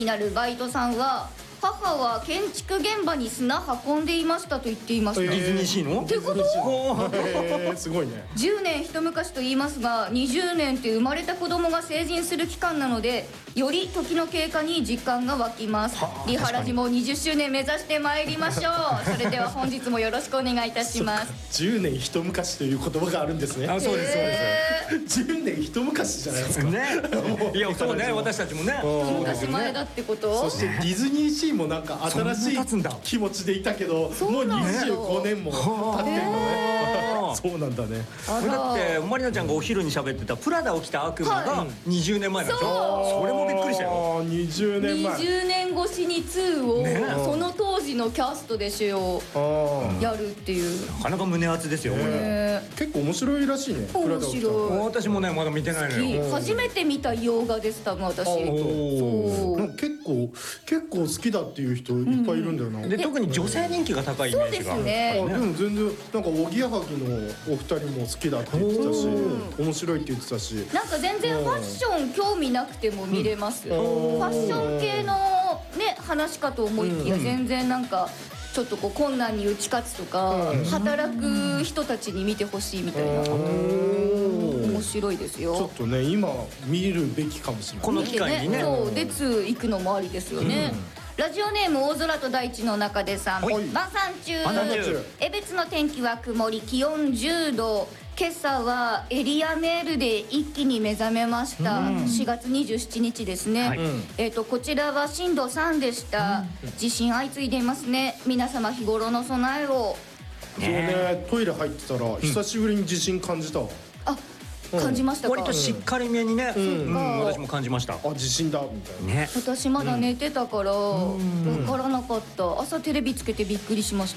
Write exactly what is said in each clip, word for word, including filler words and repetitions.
になるバイトさんは、母は建築現場に砂運んでいましたと言っていました。 ディズニーシーのってこと？ へーすごいね。 じゅうねん一昔と言いますが、にじゅうねんって生まれた子供が成人する期間なので、より時の経過に実感が湧きます。リハラジもにじゅっしゅうねん目指してまいりましょう。それでは本日もよろしくお願いいたします。 じゅうねん一昔という言葉があるんですね。 あ、そうですそうです。 じゅうねん一昔じゃないですかね。いや、そうね、私たちもね。 昔前だってこと？ そしてディズニーシーもなんか新しい気持ちでいたけど、もうにじゅうごねんも経ってるのね。そうなんだね。 だってまりなちゃんがお昼に喋ってたプラダを着た悪魔がにじゅうねんまえなんでしょ。それもびっくりしたよ。 にじゅうねんまえ。 にじゅうねん越しにツーをその当時のキャストでしようやるっていう。 なかなか胸熱ですよ。 結構面白いらしいね。 面白い。 私もねまだ見てないのよ。 初めて見た洋画です多分私。 結構結構好きだっていう人いっぱいいるんだよな。 で特に女性人気が高いイメージが。 そうですね。 でも全然なんかおぎやはぎのお二人も好きだって言ってたし、面白いって言ってたし。 なんか全然ファッション興味なくても見れます。ファッション系のね話かと思いきや全然なんかちょっとこう困難に打ち勝つとか働く人たちに見てほしいみたいな。面白いですよ。 ちょっとね今見るべきかもしれない。 この機会にね。 そうでツー行くのもありですよね。ラジオネーム大空と大地の中でさん、晩餐中。江別の天気は曇り、気温じゅうど。今朝はエリアメールで一気に目覚めました。しがつにじゅうしちにちですね。えっとこちらは震度さんでした。地震相次いでいますね。皆様日頃の備えを。 そうね、トイレ入ってたら久しぶりに地震感じた。 あ、感じましたか？ 割としっかりめにね、私も感じました。 あ、地震だみたいな。 私まだ寝てたから分からなかった。朝テレビつけてびっくりしました。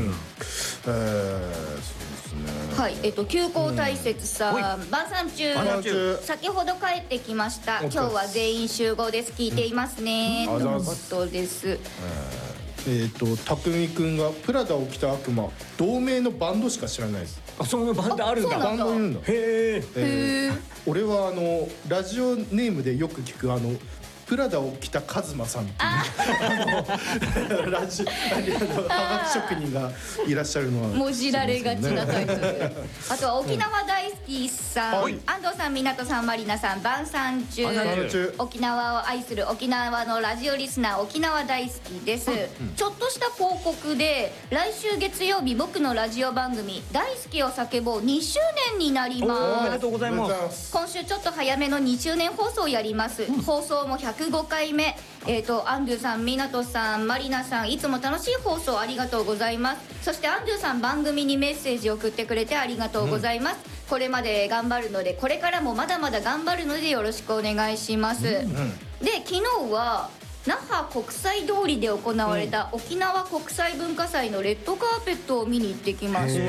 はい、えっと休校大切さん、晩餐中。先ほど帰ってきました。今日は全員集合です。聞いていますね。とのことです。 えっとたくみくんがプラダを着た悪魔、同名のバンドしか知らないです。 あ、そのバンドあるんだ。 バンドいるんだ。 へえ。俺はあのラジオネームでよく聞くあのプラダを着たカズマさんっていうラジオハガキ職人がいらっしゃるのはもじられがちなタイトル。あとは沖縄大好きさん、安藤さん、港さん、まりなさん、晩餐中。沖縄を愛する沖縄のラジオリスナー、沖縄大好きです。ちょっとした報告で、来週月曜日僕のラジオ番組大好きを叫ぼうにしゅうねんになります。 おめでとうございます。 今週ちょっと早めのにしゅうねん放送をやります。放送もひゃくごかいめ。えっとアンドゥさん、港さん、まりなさん、いつも楽しい放送ありがとうございます。そしてアンドゥさん、番組にメッセージを送ってくれてありがとうございます。これまで頑張るので、これからもまだまだ頑張るのでよろしくお願いします。で、昨日は那覇国際通りで行われた沖縄国際文化祭のレッドカーペットを見に行ってきました。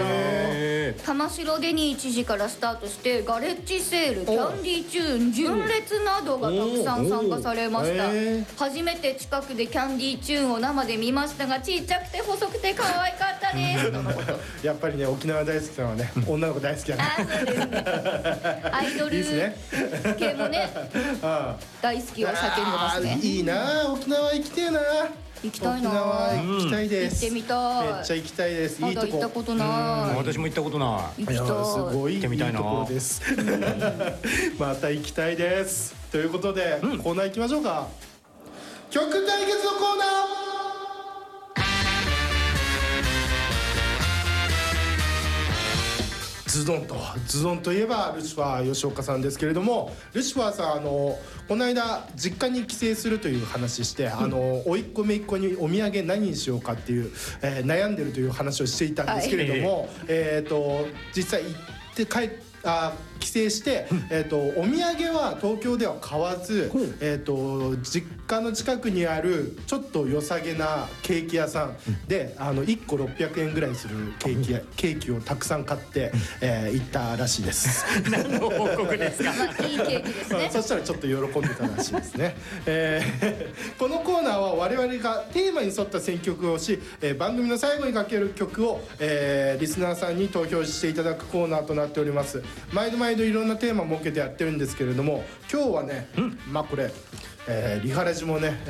玉城デニー知事からスタートしてガレッジセール、キャンディーチューン、純烈などがたくさん参加されました。初めて近くでキャンディーチューンを生で見ましたが、ちっちゃくて細くて可愛かったですやっぱりね、沖縄大好きなのはね、女の子大好きだね。 あ、そうですね。アイドル系もね大好きを叫んでますね。 いいな、沖縄行きてえな。 行きたいな。 沖縄行きたいです。 行ってみたい。 めっちゃ行きたいです。 まだ行ったことない。 私も行ったことない。 行きたい。 すごいいいとみたいなころです。また行きたいです。ということでコーナー行きましょうか。曲対決のコーナー。ズドンとズドンといえばルシファー吉岡さんですけれども、ルシファーさん、あのこの間実家に帰省するという話して、うん、あの甥っ子姪っ子にお土産何にしようかっていう、えー、悩んでるという話をしていたんですけれども、はい、えーと実際行って帰ってあ帰省して、うん、えーとお土産は東京では買わず、うん、えーと実家の近くにあるちょっと良さげなケーキ屋さんで、うん、あのいっころっぴゃくえんぐらいするケーキや、ケーキをたくさん買って、うん、えー、行ったらしいです。 何の報告ですか？ まあ、いいケーキですね。 そしたらちょっと喜んでたらしいですね。えー、このコーナーは我々がテーマに沿った選曲をし、えー、番組の最後にかける曲を、えー、リスナーさんに投票していただくコーナーとなっております。毎度毎度いろんなテーマを設けてやってるんですけれども、今日はね、まあこれ、 えーリハラジもね